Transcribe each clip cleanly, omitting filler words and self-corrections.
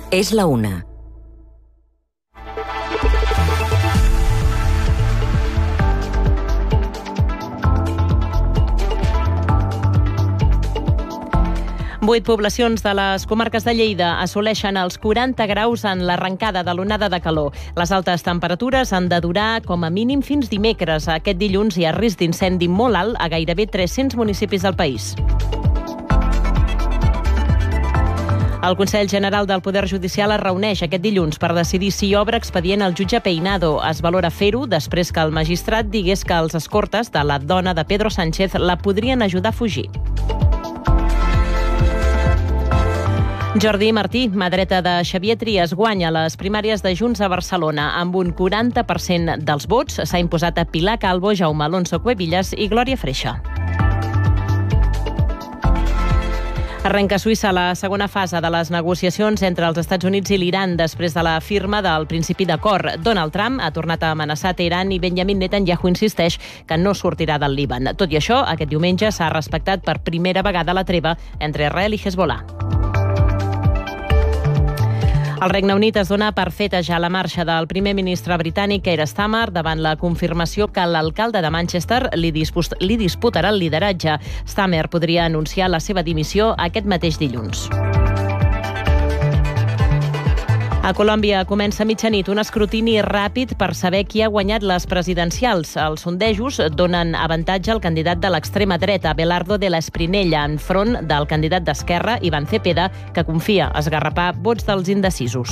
És la 1. Vuit poblacions de les comarques de Lleida assoleixen els 40 graus en l'arrencada de l'onada de calor. Les altes temperatures han de durar com a mínim fins dimecres. Aquest dilluns hi ha risc d'incendi molt alt a gairebé 300 municipis del país. El Consell General del Poder Judicial es reuneix aquest dilluns per decidir si obre expedient al jutge Peinado. Es valora fer-ho després que el magistrat digués que els escortes de la dona de Pedro Sánchez la podrien ajudar a fugir. Jordi Martí, mà dreta de Xavier Trias, guanya les primàries de Junts a Barcelona. Amb un 40% dels vots s'ha imposat a Pilar Calvo, Jaume Alonso Cuevillas i Glòria Freixa. Arrenca a Suïssa la segona fase de les negociacions entre els Estats Units i l'Iran després de la firma del principi d'acord. Donald Trump ha tornat a amenaçar Teheran i Benjamin Netanyahu insisteix que no sortirà del Líban. Tot i això, aquest diumenge s'ha respectat per primera vegada la treva entre Israel i Hezbollah. El Regne Unit es dona per feta ja la marxa del primer ministre britànic Keir Starmer davant la confirmació que l'alcalde de Manchester li disputarà el lideratge. Starmer podria anunciar la seva dimissió aquest mateix dilluns. A Colòmbia comença a mitjanit un escrutini ràpid per saber qui ha guanyat les presidencials. Els sondejos donen avantatge al candidat de l'extrema dreta, Abelardo de la Esprinella, enfront del candidat d'Esquerra, Iván Cepeda, que confia esgarrapar vots dels indecisos.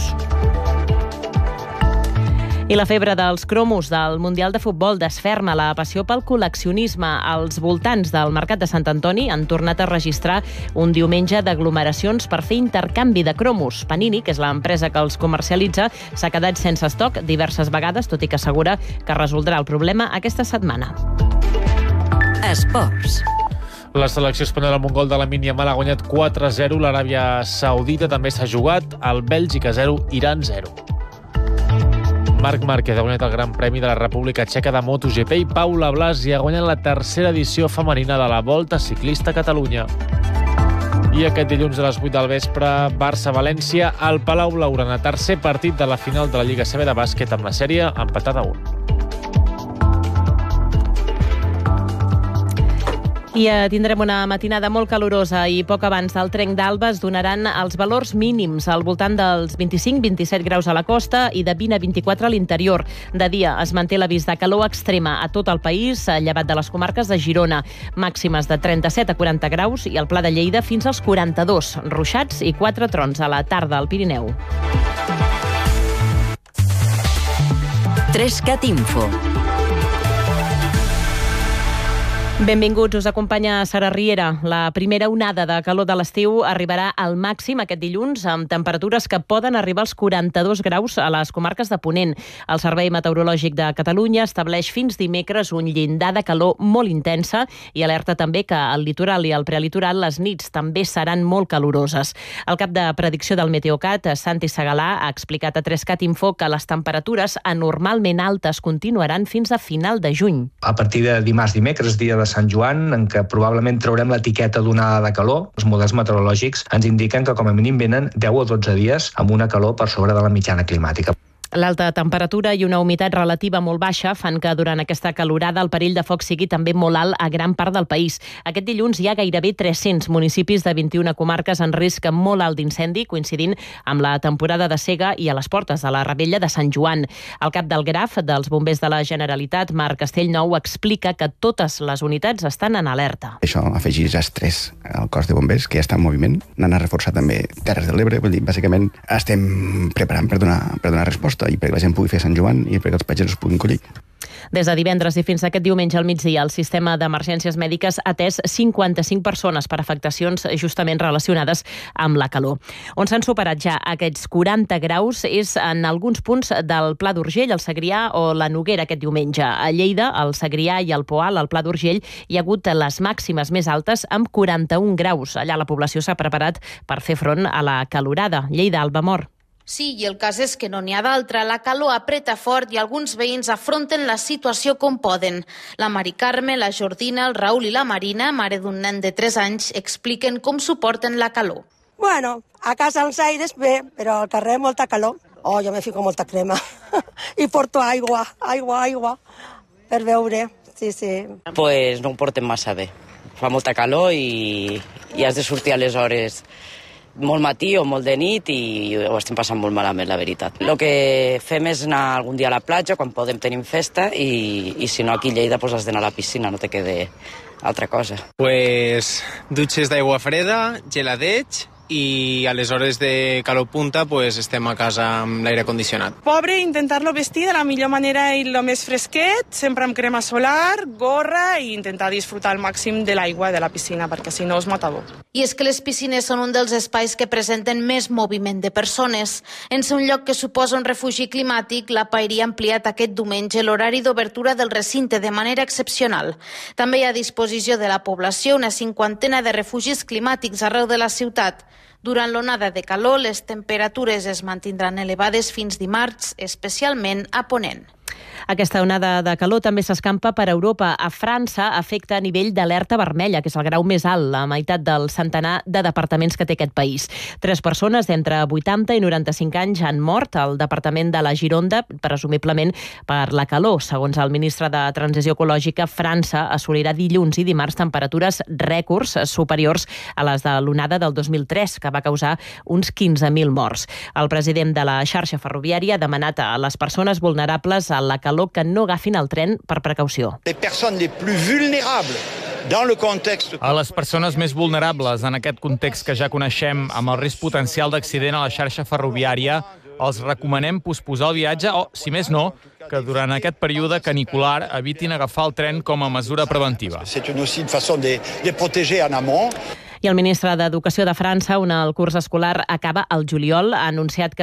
I la febre dels cromos del Mundial de Futbol desferma la passió pel col·leccionisme. Els voltants del Mercat de Sant Antoni han tornat a registrar un diumenge d'aglomeracions per fer intercanvi de cromos. Panini, que és l'empresa que els comercialitza, s'ha quedat sense estoc diverses vegades, tot i que assegura que resoldrà el problema aquesta setmana. Esports. La selecció espanyola amb un gol de Lamine Yamal ha guanyat 4-0. L'Aràbia Saudita també s'ha jugat. El Bèlgica 0, Iran 0. Marc Márquez ha guanyat el Gran Premi de la República Txeca de MotoGP i Paula Blasi ha guanyat la tercera edició femenina de la Volta Ciclista a Catalunya. I aquest dilluns a les 8 del vespre, Barça-València al Palau Blaugrana, tercer partit de la final de la Lliga CB de bàsquet amb la sèrie empatada a 1. I tindrem una matinada molt calorosa i poc abans del trenc d'alba es donaran els valors mínims al voltant dels 25-27 graus a la costa i de 20 a 24 a l'interior. De dia es manté l'avís de calor extrema a tot el país, llevat de les comarques de Girona. Màximes de 37 a 40 graus i al Pla de Lleida fins als 42. Ruixats i 4 trons a la tarda al Pirineu. 3CAT Info. Benvinguts, us acompanya Sara Riera. La primera onada de calor de l'estiu arribarà al màxim aquest dilluns amb temperatures que poden arribar als 42 graus a les comarques de Ponent. El Servei Meteorològic de Catalunya estableix fins dimecres un llindar de calor molt intensa i alerta també que al litoral i al prelitoral les nits també seran molt caloroses. El cap de predicció del Meteocat, Santi Segalà, ha explicat a 3CAT Info que les temperatures anormalment altes continuaran fins a final de juny. A partir de dimecres, dia de Sant Joan, en què probablement traurem l'etiqueta d'onada de calor. Els models meteorològics ens indiquen que com a mínim venen 10 o 12 dies amb una calor per sobre de la mitjana climàtica. L'alta temperatura i una humitat relativa molt baixa fan que durant aquesta calorada el perill de foc sigui també molt alt a gran part del país. Aquest dilluns hi ha gairebé 300 municipis de 21 comarques en risc molt alt d'incendi, coincidint amb la temporada de sega i a les portes de la Rebella de Sant Joan. El cap del GRAF dels Bombers de la Generalitat, Marc Castellnou, explica que totes les unitats estan en alerta. Això afegeix estrès al cos de bombers, que ja està en moviment. N'han reforçat també Terres de l'Ebre. Vull dir, bàsicament estem preparant per donar resposta i perquè la gent pugui fer Sant Joan i perquè els pagesos puguin collir. Des de divendres i fins aquest diumenge al migdia, el sistema d'emergències mèdiques ha atès 55 persones per afectacions justament relacionades amb la calor. On s'han superat ja aquests 40 graus és en alguns punts del Pla d'Urgell, el Segrià o la Noguera aquest diumenge. A Lleida, el Segrià i el Poal, al Pla d'Urgell, hi ha hagut les màximes més altes amb 41 graus. Allà la població s'ha preparat per fer front a la calorada. Lleida, Alba Mor. Sí, i el cas és que no n'hi ha d'altra. La calor apreta fort i alguns veïns afronten la situació com poden. La Mari Carme, la Jordina, el Raül i la Marina, mare d'un nen de 3 anys, expliquen com suporten la calor. Bueno, a casa als aires bé, però al carrer molta calor. Oh, jo me fico molta crema. I porto aigua, per beure, sí. Pues no ho portem massa bé. Fa molta calor i has de sortir a les hores molt matí o molt de nit i ho estem passant molt malament, la veritat. El que fem és anar algun dia a la platja, quan podem tenim festa, i si no aquí a Lleida has d'anar a la piscina, no te quede altra cosa. Pues dutxes d'aigua freda, geladeig, i a les hores de calor punta estem a casa amb l'aire condicionat. Pobre, intentar-lo vestir de la millor manera i el més fresquet, sempre amb crema solar, gorra i intentar disfrutar al màxim de l'aigua de la piscina, perquè si no és matador. I és que les piscines són un dels espais que presenten més moviment de persones. En ser un lloc que suposa un refugi climàtic, la Pairi ha ampliat aquest diumenge l'horari d'obertura del recinte de manera excepcional. També hi ha a disposició de la població una 50 de refugis climàtics arreu de la ciutat. Durant l'onada de calor, les temperatures es mantindran elevades fins dimarts, especialment a Ponent. Aquesta onada de calor també s'escampa per Europa. A França afecta a nivell d'alerta vermella, que és el grau més alt, la meitat del centenar de departaments que té aquest país. 3 persones d'entre 80 i 95 anys han mort al departament de la Gironda, presumiblement per la calor. Segons el ministre de Transició Ecològica, França assolirà dilluns i dimarts temperatures rècords superiors a les de l'onada del 2003, que va causar uns 15.000 morts. El president de la xarxa ferroviària ha demanat a les persones vulnerables a la calor que no agafin el tren per precaució. A les persones més vulnerables en aquest context que ja coneixem, amb el risc potencial d'accident a la xarxa ferroviària, els recomanem posposar el viatge o, si més no, que durant aquest període canicular evitin agafar el tren com a mesura preventiva. I el ministre d'Educació de França, on el curs escolar acaba al juliol, ha anunciat que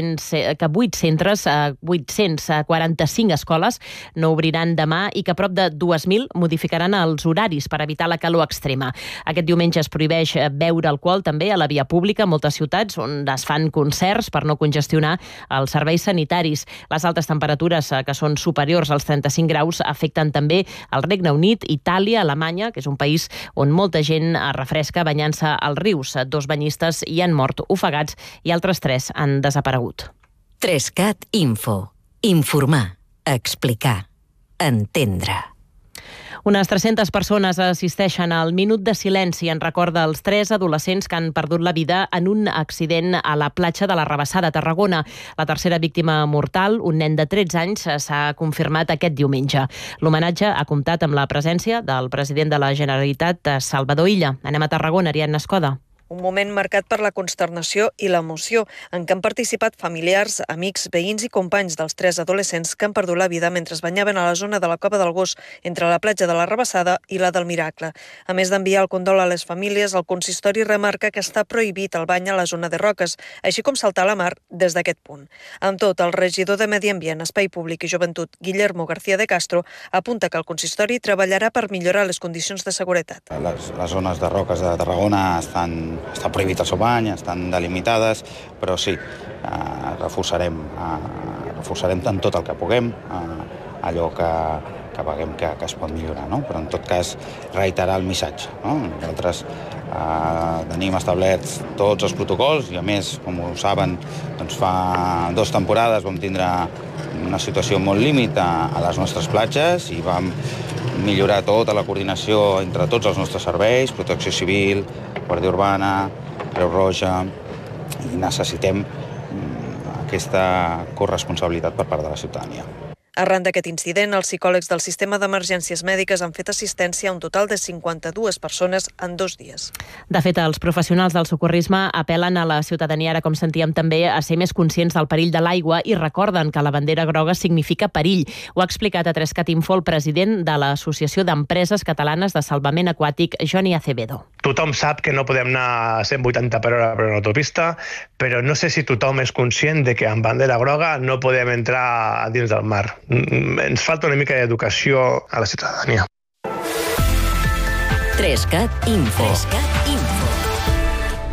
845 escoles no obriran demà i que prop de 2.000 modificaran els horaris per evitar la calor extrema. Aquest diumenge es prohibeix beure alcohol també a la via pública a moltes ciutats on es fan concerts per no congestionar els serveis sanitaris. Les altes temperatures, que són superiors als 35 graus, afecten també el Regne Unit, Itàlia, Alemanya, que és un país on molta gent es refresca banyant-se als rius. 2 banyistes hi han mort ofegats i altres 3 han desaparegut. 3CAT Info. Informar, explicar, entendre. Unes 300 persones assisteixen al minut de silenci en record dels 3 adolescents que han perdut la vida en un accident a la platja de la Rabassada a Tarragona. La tercera víctima mortal, un nen de 13 anys, s'ha confirmat aquest diumenge. L'homenatge ha comptat amb la presència del president de la Generalitat, Salvador Illa. Anem a Tarragona, Ariadna Escoda. Un moment marcat per la consternació i l'emoció, en què han participat familiars, amics, veïns i companys dels 3 adolescents que han perdut la vida mentre es banyaven a la zona de la Cova del Gos, entre la platja de la Rabassada i la del Miracle. A més d'enviar el condol a les famílies, el consistori remarca que està prohibit el bany a la zona de roques, així com saltar a la mar des d'aquest punt. Amb tot, el regidor de Medi Ambient, Espai Públic i Joventut, Guillermo García de Castro, apunta que el consistori treballarà per millorar les condicions de seguretat. Les zones de roques de Tarragona està prohibit el seu bany, estan delimitades, però sí, reforçarem tant tot el que puguem, allò que veiem que es pot millorar, no? Però en tot cas reiterar el missatge, no? Nosaltres tenim establerts tots els protocols i a més, com ho saben, doncs fa 2 temporades vam tindre una situació molt límit a les nostres platges i vam millorar tota la coordinació entre tots els nostres serveis, Protecció Civil, Guàrdia Urbana, Creu Roja, i necessitem aquesta corresponsabilitat per part de la ciutadania. Arran d'aquest incident, els psicòlegs del sistema d'emergències mèdiques han fet assistència a un total de 52 persones en 2 dies. De fet, els professionals del socorrisme apel·len a la ciutadania, ara com sentíem també, a ser més conscients del perill de l'aigua i recorden que la bandera groga significa perill. Ho ha explicat a 3CAT Info el president de l'Associació d'Empreses Catalanes de Salvament Aquàtic, Johnny Acevedo. Tothom sap que no podem anar a 180 per hora per una autopista, però no sé si tothom és conscient de que amb bandera groga no podem entrar dins del mar. Ens falta una mica d'educació a la ciutadania. 3CAT Info.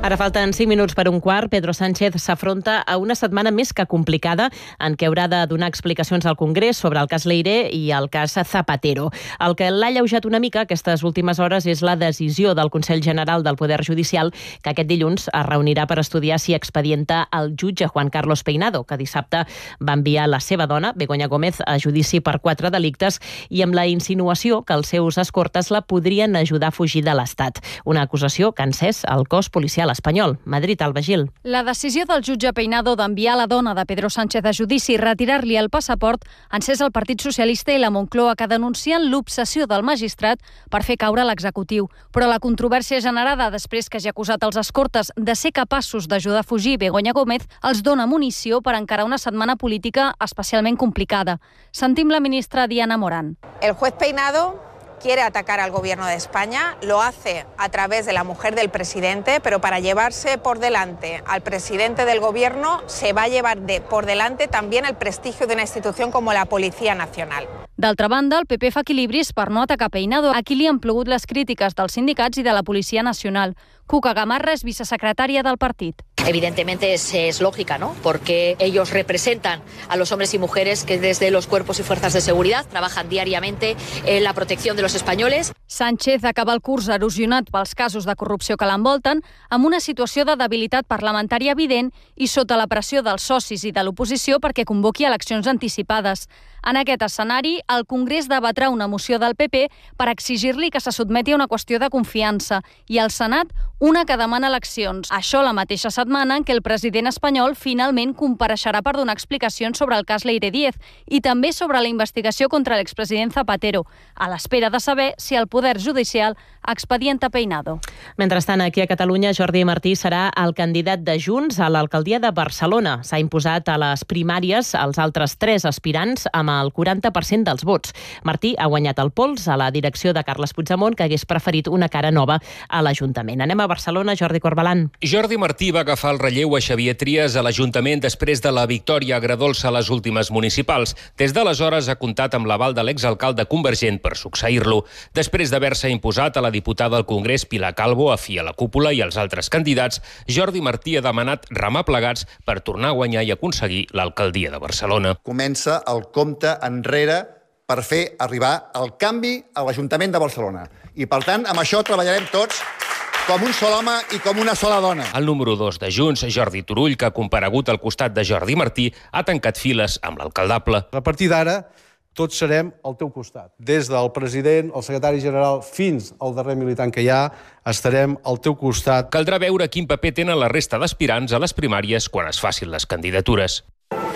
Ara falten 5 minuts per un quart. Pedro Sánchez s'afronta a una setmana més que complicada en què haurà de donar explicacions al Congrés sobre el cas Leiré i el cas Zapatero. El que l'ha alleujat una mica aquestes últimes hores és la decisió del Consell General del Poder Judicial que aquest dilluns es reunirà per estudiar si expedienta el jutge Juan Carlos Peinado, que dissabte va enviar la seva dona, Begoña Gómez, a judici per 4 delictes i amb la insinuació que els seus escortes la podrien ajudar a fugir de l'Estat. Una acusació que ha encès el cos policial espanyol. Madrid, Alba Gil. La decisió del jutge Peinado d'enviar la dona de Pedro Sánchez a judici i retirar-li el passaport ha encès el Partit Socialista i la Moncloa, que denuncien l'obsessió del magistrat per fer caure l'executiu. Però la controvèrsia generada després que hagi acusat els escortes de ser capaços d'ajudar a fugir Begoña Gómez els dona munició per encarar una setmana política especialment complicada. Sentim la ministra Diana Morán. El juez Peinado quiere atacar al gobierno de España, lo hace a través de la mujer del presidente, pero para llevarse por delante al presidente del gobierno se va a llevar por delante también el prestigio de una institución como la Policía Nacional. D'altra banda, el PP fa equilibris per no atacar Peinado, a qui li han plogut les crítiques dels sindicats i de la Policia Nacional. Cuca Gamarra és vicesecretària del partit. Evidentemente es lógica, ¿no? Porque ellos representan a los hombres y mujeres que desde los cuerpos y fuerzas de seguridad trabajan diariamente en la protección de los españoles. Sánchez acaba el curs erosionat pels casos de corrupció que l'envolten, amb una situació de debilitat parlamentària evident i sota la pressió dels socis i de l'oposició perquè convoqui eleccions anticipades. En aquest escenari, el Congrés debatrà una moció del PP per exigir-li que se sotmeti a una qüestió de confiança i el Senat una que demana eleccions. Això la mateixa setmana en què el president espanyol finalment compareixerà per donar explicacions sobre el cas Leire Díez i també sobre la investigació contra l'expresident Zapatero, a l'espera de saber si el Poder Judicial expedienta Peinado. Mentrestant, aquí a Catalunya, Jordi Martí serà el candidat de Junts a l'alcaldia de Barcelona. S'ha imposat a les primàries als altres 3 aspirants amb el 40% dels vots. Martí ha guanyat el pols a la direcció de Carles Puigdemont, que hagués preferit una cara nova a l'Ajuntament. Anem a Barcelona, Jordi Corbalan. Jordi Martí va agafar el relleu a Xavier Trias a l'Ajuntament després de la victòria agredolça a les últimes municipals. Des d'aleshores ha comptat amb l'aval de l'exalcalde convergent per succeir-lo. Després d'haver-se imposat a la diputada al Congrés Pilar Calvo, afí a la cúpula i als altres candidats, Jordi Martí ha demanat remar plegats per tornar a guanyar i aconseguir l'alcaldia de Barcelona. Comença el compte enrere per fer arribar el canvi a l'Ajuntament de Barcelona. I, per tant, amb això treballarem tots com un sol home i com una sola dona. El número 2 de Junts, Jordi Turull, que ha comparegut al costat de Jordi Martí, ha tancat files amb l'alcaldable. A partir d'ara, tots serem al teu costat. Des del president, el secretari general, fins al darrer militant que hi ha, estarem al teu costat. Caldrà veure quin paper tenen la resta d'aspirants a les primàries quan es facin les candidatures.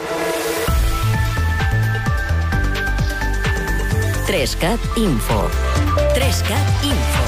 3CAT Info. 3CAT Info.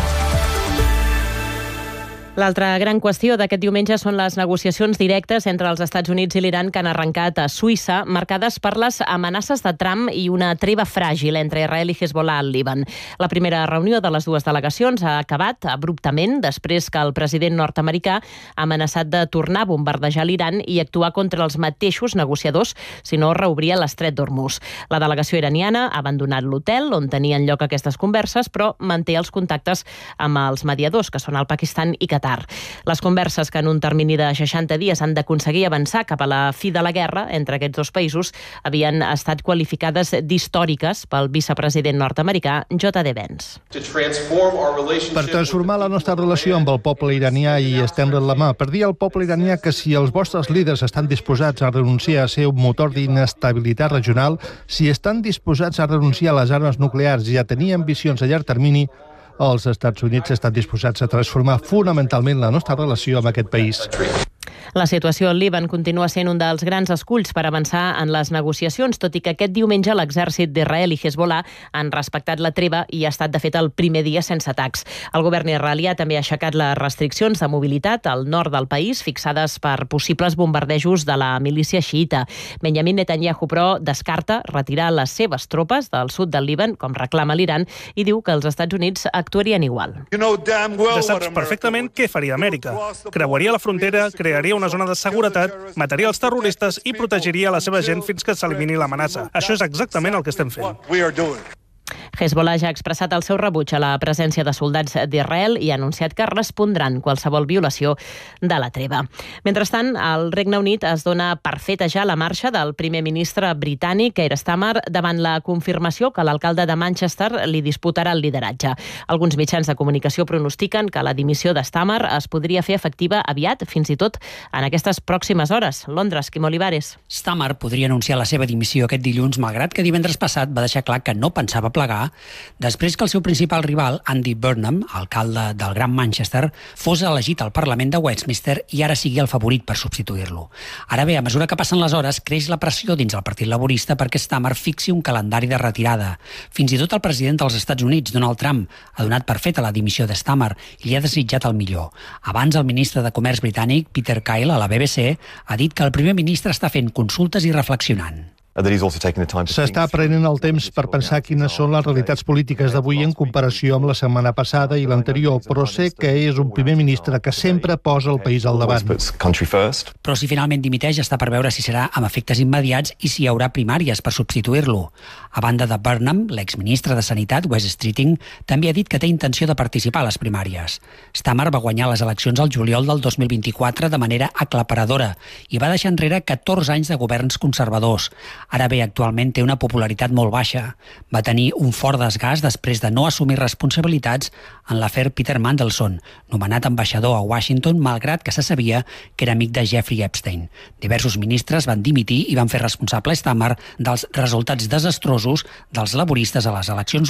L'altra gran qüestió d'aquest diumenge són les negociacions directes entre els Estats Units i l'Iran que han arrencat a Suïssa, marcades per les amenaces de Trump i una treva fràgil entre Israel i Hezbollah al Líban. La primera reunió de les dues delegacions ha acabat abruptament després que el president nord-americà ha amenaçat de tornar a bombardejar l'Iran i actuar contra els mateixos negociadors si no reobria l'estret d'Hormuz. La delegació iraniana ha abandonat l'hotel on tenien lloc aquestes converses, però manté els contactes amb els mediadors, que són el Pakistan i Qatar. Les converses, que en un termini de 60 dies han d'aconseguir avançar cap a la fi de la guerra entre aquests dos països, havien estat qualificades d'històriques pel vicepresident nord-americà J.D. Vance. Per transformar la nostra relació amb el poble iranià i estendre'n la mà, per dir al poble iranià que si els vostres líders estan disposats a renunciar a ser un motor d'inestabilitat regional, si estan disposats a renunciar a les armes nuclears i a tenir ambicions a llarg termini, els Estats Units estan disposats a transformar fonamentalment la nostra relació amb aquest país. La situació al Líban continua sent un dels grans esculls per avançar en les negociacions, tot i que aquest diumenge l'exèrcit d'Israel i Hezbollah han respectat la treva i ha estat, de fet, el primer dia sense atacs. El govern israelià també ha aixecat les restriccions de mobilitat al nord del país, fixades per possibles bombardejos de la milícia xiïta. Benjamin Netanyahu, però, descarta retirar les seves tropes del sud del Líban, com reclama l'Iran, i diu que els Estats Units actuarien igual. Ja saps perfectament què faria Amèrica. Creuaria la frontera, crearia una zona de seguretat, mataria els terroristes i protegiria la seva gent fins que s'elimini l'amenaça. Això és exactament el que estem fent. Hezbollah ja ha expressat el seu rebuig a la presència de soldats d'Israel i ha anunciat que respondran qualsevol violació de la treva. Mentrestant, al Regne Unit es dona per feta ja la marxa del primer ministre britànic Keir Starmer davant la confirmació que l'alcalde de Manchester li disputarà el lideratge. Alguns mitjans de comunicació pronostiquen que la dimissió de Starmer es podria fer efectiva aviat, fins i tot en aquestes pròximes hores. Londres, Quim Olivares. Starmer podria anunciar la seva dimissió aquest dilluns, malgrat que divendres passat va deixar clar que no pensava plegar, després que el seu principal rival, Andy Burnham, alcalde del Gran Manchester, fos elegit al Parlament de Westminster i ara sigui el favorit per substituir-lo. Ara bé, a mesura que passen les hores, creix la pressió dins el Partit Laborista perquè Starmer fixi un calendari de retirada. Fins i tot el president dels Estats Units, Donald Trump, ha donat per feta la dimissió de Starmer i li ha desitjat el millor. Abans, el ministre de Comerç britànic, Peter Kyle, a la BBC, ha dit que el primer ministre està fent consultes i reflexionant. S'està prenent el temps per pensar quines són les realitats polítiques d'avui en comparació amb la setmana passada i l'anterior, però sé que és un primer ministre que sempre posa el país al davant. Però si finalment dimiteix està per veure si serà amb efectes immediats i si hi haurà primàries per substituir-lo. A banda de Burnham, l'exministre de Sanitat, Wes Streeting, també ha dit que té intenció de participar a les primàries. Starmer va guanyar les eleccions al juliol del 2024 de manera aclaparadora i va deixar enrere 14 anys de governs conservadors. Ara bé, actualment té una popularitat molt baixa. Va tenir un fort desgast després de no assumir responsabilitats en l'afer Peter Mandelson, nomenat ambaixador a Washington, malgrat que se sabia que era amic de Jeffrey Epstein. Diversos ministres van dimitir i van fer responsable Starmer dels resultats desastrosos dels laboristes a les eleccions